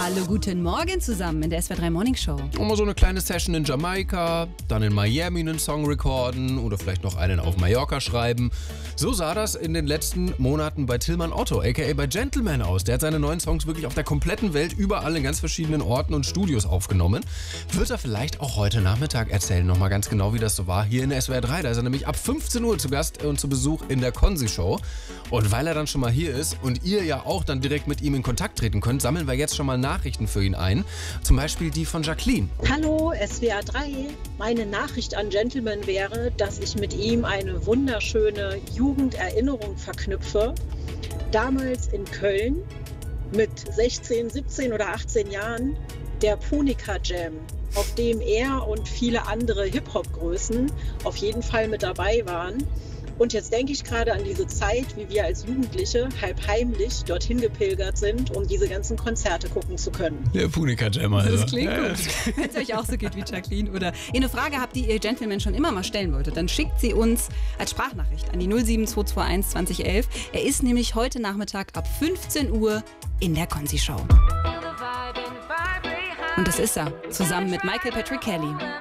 Hallo, guten Morgen zusammen in der SWR 3 Morning Show. Und mal so eine kleine Session in Jamaika, dann in Miami einen Song recorden oder vielleicht noch einen auf Mallorca schreiben. So sah das in den letzten Monaten bei Tillmann Otto, aka bei Gentleman aus. Der hat seine neuen Songs wirklich auf der kompletten Welt überall in ganz verschiedenen Orten und Studios aufgenommen. Wird er vielleicht auch heute Nachmittag erzählen, nochmal ganz genau, wie das so war hier in der SWR 3. Da ist er nämlich ab 15 Uhr zu Gast und zu Besuch in der Konzi Show. Und weil er dann schon mal hier ist und ihr ja auch dann direkt mit ihm in Kontakt treten könnt, sammeln wir jetzt schon mal Nachrichten für ihn ein. Zum Beispiel die von Jacqueline. Hallo SWR 3. Meine Nachricht an Gentleman wäre, dass ich mit ihm eine wunderschöne Jugenderinnerung verknüpfe. Damals in Köln mit 16, 17 oder 18 Jahren der Punika Jam, auf dem er und viele andere Hip-Hop-Größen auf jeden Fall mit dabei waren. Und jetzt denke ich gerade an diese Zeit, wie wir als Jugendliche halb heimlich dorthin gepilgert sind, um diese ganzen Konzerte gucken zu können. Der Punika Jam also. Das klingt gut. Wenn es euch auch so geht wie Jacqueline oder ihr eine Frage habt, die ihr Gentleman schon immer mal stellen wolltet, dann schickt sie uns als Sprachnachricht an die 07221 2011. Er ist nämlich heute Nachmittag ab 15 Uhr in der Konzi Show. Und das ist er, zusammen mit Michael Patrick Kelly.